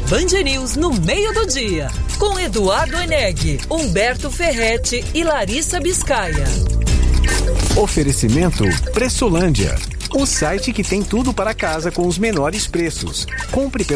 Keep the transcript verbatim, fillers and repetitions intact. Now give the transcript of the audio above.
Band News no meio do dia, com Eduardo Eneg, Humberto Ferretti e Larissa Biscaia. Oferecimento Pressolândia, o site que tem tudo para casa com os menores preços. Compre pelo